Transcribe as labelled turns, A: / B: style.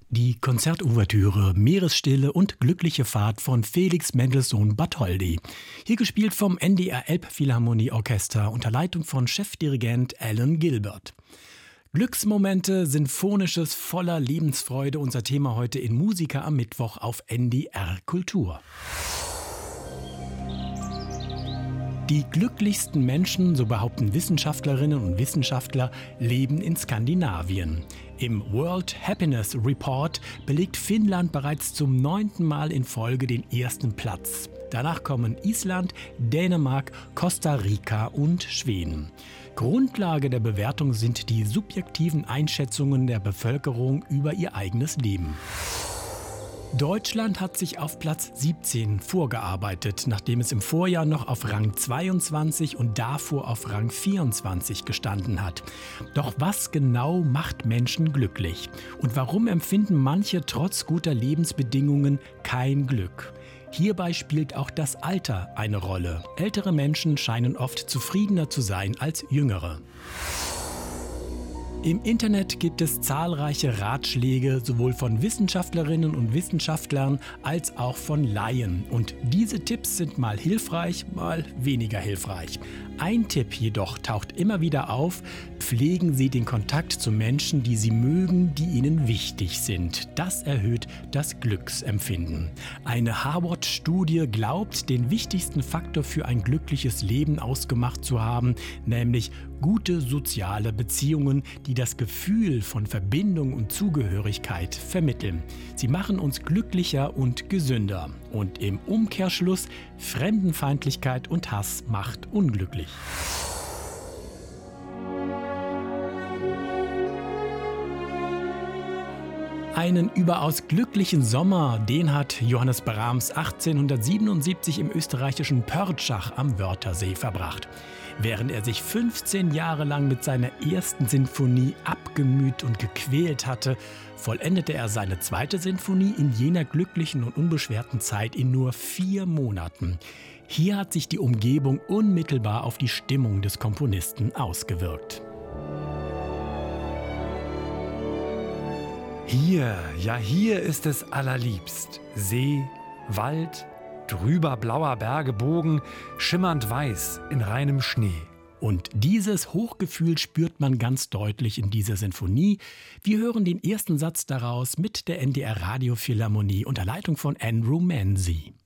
A: Die Konzertouvertüre Meeresstille und glückliche Fahrt von Felix Mendelssohn Bartholdy. Hier gespielt vom NDR Elbphilharmonieorchester unter Leitung von Chefdirigent Alan Gilbert. Glücksmomente, Sinfonisches voller Lebensfreude, unser Thema heute in Musiker am Mittwoch auf NDR Kultur. Die glücklichsten Menschen, so behaupten Wissenschaftlerinnen und Wissenschaftler, leben in Skandinavien. Im World Happiness Report belegt Finnland bereits zum 9. Mal in Folge den ersten Platz. Danach kommen Island, Dänemark, Costa Rica und Schweden. Grundlage der Bewertung sind die subjektiven Einschätzungen der Bevölkerung über ihr eigenes Leben. Deutschland hat sich auf Platz 17 vorgearbeitet, nachdem es im Vorjahr noch auf Rang 22 und davor auf Rang 24 gestanden hat. Doch was genau macht Menschen glücklich? Und warum empfinden manche trotz guter Lebensbedingungen kein Glück? Hierbei spielt auch das Alter eine Rolle. Ältere Menschen scheinen oft zufriedener zu sein als jüngere. Im Internet gibt es zahlreiche Ratschläge, sowohl von Wissenschaftlerinnen und Wissenschaftlern als auch von Laien. Und diese Tipps sind mal hilfreich, mal weniger hilfreich. Ein Tipp jedoch taucht immer wieder auf: Pflegen Sie den Kontakt zu Menschen, die Sie mögen, die Ihnen wichtig sind. Das erhöht das Glücksempfinden. Eine Harvard-Studie glaubt, den wichtigsten Faktor für ein glückliches Leben ausgemacht zu haben, nämlich gute soziale Beziehungen, die das Gefühl von Verbindung und Zugehörigkeit vermitteln. Sie machen uns glücklicher und gesünder. Und im Umkehrschluss, Fremdenfeindlichkeit und Hass macht unglücklich. Einen überaus glücklichen Sommer, den hat Johannes Brahms 1877 im österreichischen Pörtschach am Wörthersee verbracht. Während er sich 15 Jahre lang mit seiner ersten Sinfonie abgemüht und gequält hatte, vollendete er seine zweite Sinfonie in jener glücklichen und unbeschwerten Zeit in nur 4 Monaten. Hier hat sich die Umgebung unmittelbar auf die Stimmung des Komponisten ausgewirkt.
B: Hier ist es allerliebst. See, Wald, drüber blauer Berge Bogen, schimmernd weiß in reinem Schnee.
A: Und dieses Hochgefühl spürt man ganz deutlich in dieser Sinfonie. Wir hören den ersten Satz daraus mit der NDR Radiophilharmonie unter Leitung von Andrew Manzi.